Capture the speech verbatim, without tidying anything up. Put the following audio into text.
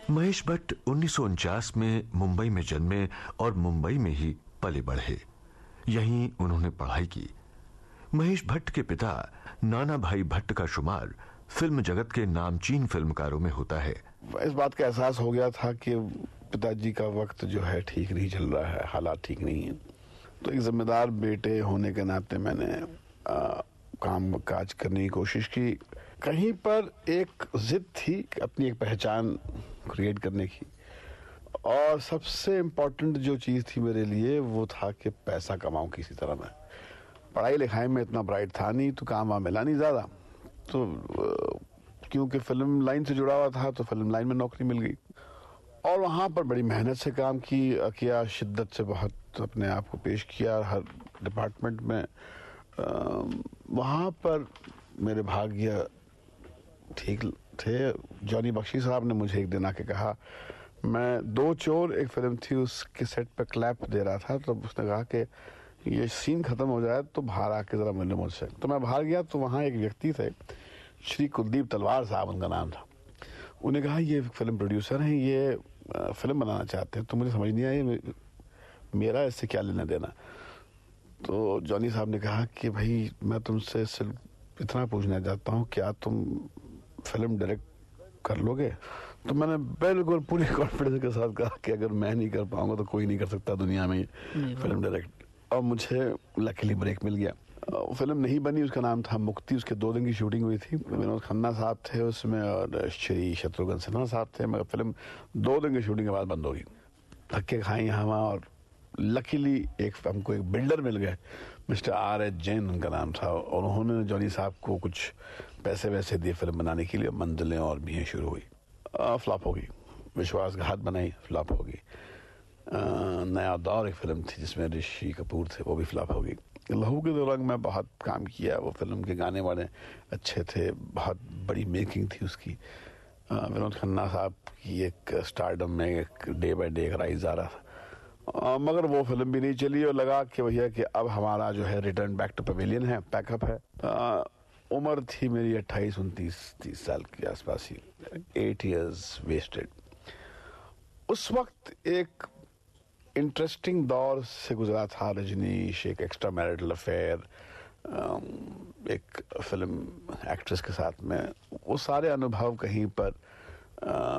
महेश भट्ट उन्नीस सौ उनचास में मुंबई में जन्मे और मुंबई में ही पले बढ़े। यहीं उन्होंने पढ़ाई की। महेश भट्ट के पिता नाना भाई भट्ट का शुमार फिल्म जगत के नामचीन फिल्मकारों में होता है। इस बात का एहसास हो गया था कि पिताजी का वक्त जो है ठीक नहीं चल रहा है, हालात ठीक नहीं है। तो एक जिम्मेदार बेटे होने के नाते मैंने आ, काम काज करने की कोशिश की। कहीं पर एक जिद थी अपनी एक पहचान क्रिएट करने की, और सबसे इम्पोर्टेंट जो चीज थी मेरे लिए वो था कि पैसा कमाऊं किसी तरह। मैं पढ़ाई लिखाई में इतना ब्राइट था नहीं, तो काम वहां मिला नहीं ज्यादा, तो क्योंकि फिल्म लाइन से जुड़ा हुआ था तो फिल्म लाइन में नौकरी मिल गई और वहां पर बड़ी मेहनत से काम की किया, शिद्दत से बहुत अपने आप को पेश किया हर डिपार्टमेंट में। वहां पर मेरे भाग्य ठीक थे। जॉनी बख्शी साहब ने मुझे एक दिन आके कहा, मैं दो चोर एक फिल्म थी उसके सेट पे क्लैप दे रहा था, तो उसने कहा कि ये सीन खत्म हो जाए तो बाहर आके जरा मिलने मुझसे। तो मैं बाहर गया तो वहां एक व्यक्ति थे, श्री कुलदीप तलवार साहब उनका नाम था। उन्हें कहा ये फिल्म प्रोड्यूसर हैं, ये फिल्म बनाना चाहते हैं। तो मुझे समझ नहीं आया मेरा इससे क्या लेना देना। तो जॉनी साहब ने कहा कि भाई मैं तुमसे सिर्फ इतना पूछना चाहता हूँ, क्या तुम फिल्म डायरेक्ट कर लोगे? तो मैंने बिल्कुल पूरी कॉन्फिडेंस के साथ कहा कि अगर मैं नहीं कर पाऊंगा तो कोई नहीं कर सकता दुनिया में फिल्म डायरेक्ट। और मुझे लकीली ब्रेक मिल गया। फिल्म नहीं बनी, उसका नाम था मुक्ति। उसके दो दिन की शूटिंग हुई थी। विनोद खन्ना साहब थे उसमें और श्री शत्रुघ्न सिन्हा साहब थे, मगर फिल्म दो दिन की शूटिंग के बाद बंद हो गई। धक्के खाए यहाँ वहाँ, और लकीली एक हमको एक बिल्डर मिल गए, मिस्टर आर एच जैन उनका नाम था, और उन्होंने जॉनी साहब को कुछ पैसे वैसे दिए फिल्म बनाने के लिए। मंजिलें और भी शुरू हुई, फ्लॉप हो गई। विश्वासघात बनाई, फ्लॉप हो गई। नया दौर एक फिल्म थी जिसमें ऋषि कपूर थे, वो भी फ्लॉप हो गई। लहू के दो रंग में बहुत काम किया। वो फिल्म के गाने वाले अच्छे थे, बहुत बड़ी मेकिंग थी उसकी। विनोद खन्ना साहब की एक स्टारडम में एक डे बाय डे राइज आ रहा था, आ, मगर वो फिल्म भी नहीं चली। और लगा कि भैया कि अब हमारा जो है रिटर्न बैक टू पवेलियन है, पैकअप है। आ, उम्र थी मेरी अट्ठाईस उनतीस तीस साल के आसपास ही, एट इयर्स वेस्टेड। उस वक्त एक इंटरेस्टिंग दौर से गुजरा था रजनीश, एक एक्स्ट्रा मैरिटल अफेयर, एक फिल्म एक्ट्रेस के साथ में। वो सारे अनुभव कहीं पर